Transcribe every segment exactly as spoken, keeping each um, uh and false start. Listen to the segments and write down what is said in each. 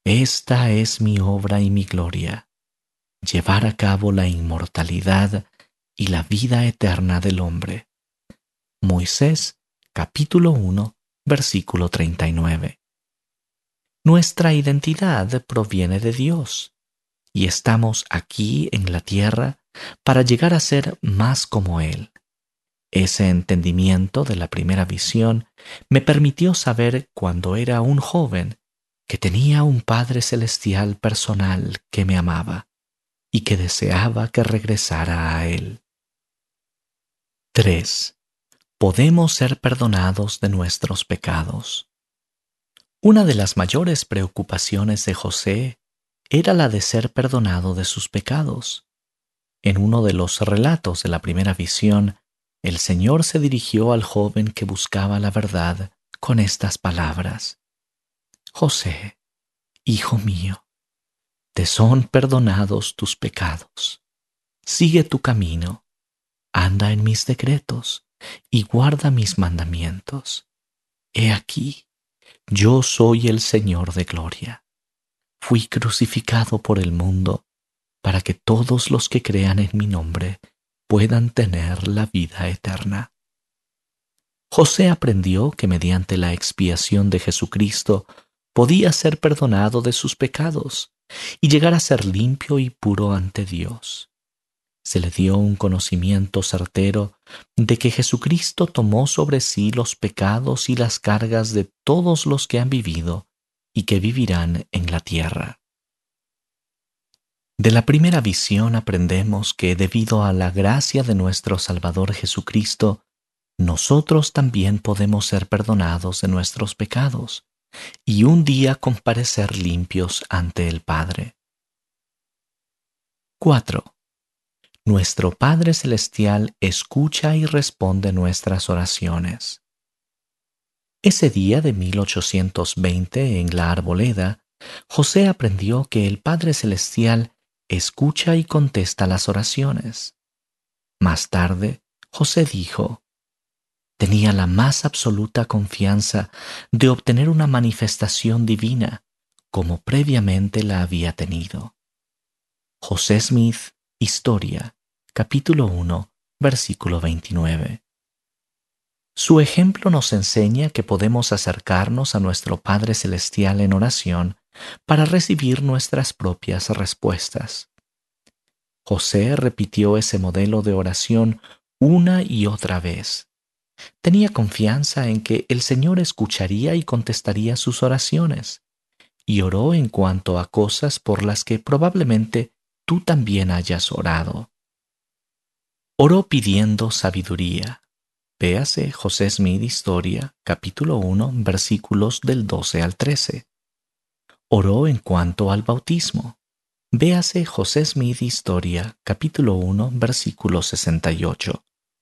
Esta es mi obra y mi gloria, llevar a cabo la inmortalidad y la vida eterna del hombre. Moisés, capítulo uno, versículo treinta y nueve. Nuestra identidad proviene de Dios, y estamos aquí en la tierra para llegar a ser más como Él. Ese entendimiento de la primera visión me permitió saber cuando era un joven que tenía un Padre Celestial personal que me amaba y que deseaba que regresara a Él. tres. Podemos ser perdonados de nuestros pecados. Una de las mayores preocupaciones de José era la de ser perdonado de sus pecados. En uno de los relatos de la primera visión, el Señor se dirigió al joven que buscaba la verdad con estas palabras: José, hijo mío, te son perdonados tus pecados. Sigue tu camino, anda en mis decretos y guarda mis mandamientos. He aquí, yo soy el Señor de gloria. Fui crucificado por el mundo para que todos los que crean en mi nombre puedan tener la vida eterna. José aprendió que mediante la expiación de Jesucristo podía ser perdonado de sus pecados y llegar a ser limpio y puro ante Dios. Se le dio un conocimiento certero de que Jesucristo tomó sobre sí los pecados y las cargas de todos los que han vivido y que vivirán en la tierra. De la primera visión aprendemos que debido a la gracia de nuestro Salvador Jesucristo, nosotros también podemos ser perdonados de nuestros pecados y un día comparecer limpios ante el Padre. cuatro. Nuestro Padre Celestial escucha y responde nuestras oraciones. Ese día de mil ochocientos veinte en la Arboleda, José aprendió que el Padre Celestial escucha y contesta las oraciones. Más tarde, José dijo: tenía la más absoluta confianza de obtener una manifestación divina, como previamente la había tenido. José Smith, Historia, capítulo uno, versículo veintinueve. Su ejemplo nos enseña que podemos acercarnos a nuestro Padre Celestial en oración para recibir nuestras propias respuestas. José repitió ese modelo de oración una y otra vez. Tenía confianza en que el Señor escucharía y contestaría sus oraciones, y oró en cuanto a cosas por las que probablemente tú también hayas orado. Oró pidiendo sabiduría. Véase José Smith Historia, capítulo uno, versículos del doce al trece. Oró en cuanto al bautismo. Véase José Smith Historia, capítulo uno, versículo sesenta y ocho.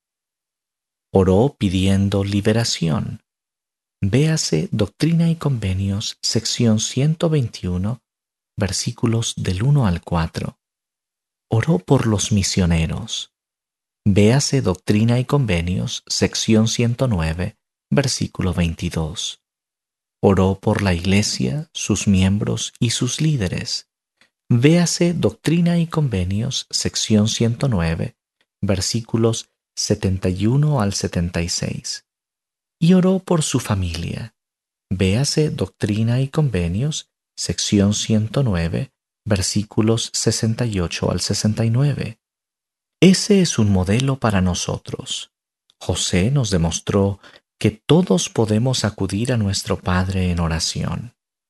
Oró pidiendo liberación. Véase Doctrina y Convenios, sección ciento veintiuno, versículos del uno al cuatro. Oró por los misioneros. Véase Doctrina y Convenios, sección ciento nueve, versículo veintidós. Oró por la Iglesia, sus miembros y sus líderes. Véase Doctrina y Convenios, sección ciento nueve, versículos setenta y uno al setenta y seis. Y oró por su familia. Véase Doctrina y Convenios, sección ciento nueve, versículos sesenta y ocho al sesenta y nueve. Ese es un modelo para nosotros. José nos demostró que todos podemos acudir a nuestro Padre en oración.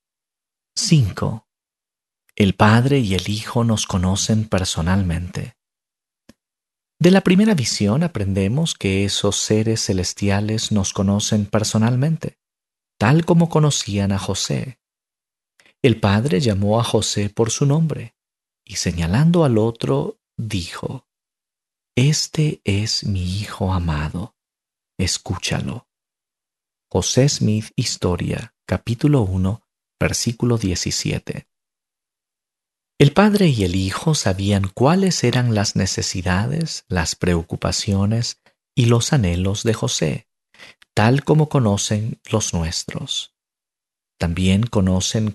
cinco. El Padre y el Hijo nos conocen personalmente. De la primera visión aprendemos que esos seres celestiales nos conocen personalmente, tal como conocían a José. El Padre llamó a José por su nombre y señalando al otro, dijo: Este es mi Hijo amado, escúchalo. José Smith Historia, capítulo uno, versículo diecisiete. El Padre y el Hijo sabían cuáles eran las necesidades, las preocupaciones y los anhelos de José, tal como conocen los nuestros. También conocen